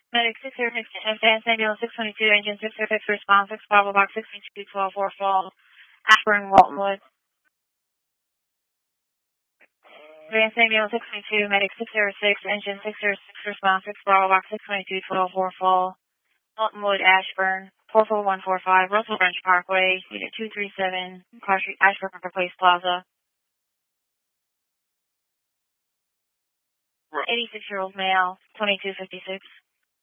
Medic 606, Advanced Ambulance 622, Engine 606, response 6, Bravo Box 622, 4 Fall, Ashburn, Waltonwood. Advanced Ambulance 622, Medic 606, Engine 606, response 6, Bravo Box 622, 4 Fall, Waltonwood, Ashburn, 44145, Russell Branch Parkway, Unit 237, Car Street, Ashburn Parker Place Plaza. 86-year-old male, 2256.